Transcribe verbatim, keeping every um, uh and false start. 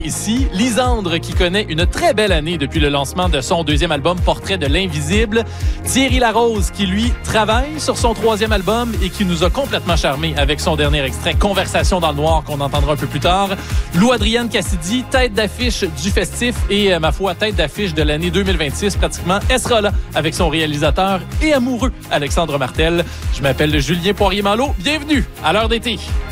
Ici, Lisandre qui connaît une très belle année depuis le lancement de son deuxième album Portrait de l'invisible. Thierry Larose qui, lui, travaille sur son troisième album et qui nous a complètement charmés avec son dernier extrait Conversation dans le noir qu'on entendra un peu plus tard. Lou Adrienne Cassidy, tête d'affiche du festif et, ma foi, tête d'affiche de l'année deux mille vingt-six pratiquement. Elle sera là avec son réalisateur et amoureux Alexandre Martel. Je m'appelle Julien Poirier-Malo. Bienvenue à l'heure d'été.